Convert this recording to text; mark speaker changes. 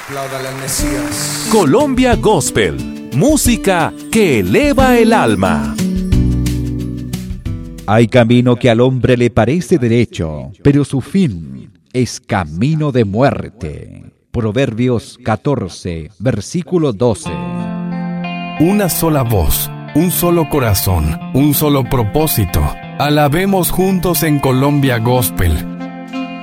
Speaker 1: Apláudale al Mesías.
Speaker 2: Colombia Gospel, música que eleva el alma.
Speaker 3: Hay camino que al hombre le parece derecho, pero su fin es camino de muerte. Proverbios 14, versículo 12.
Speaker 4: Una sola voz, un solo corazón, un solo propósito. Alabemos juntos en Colombia Gospel.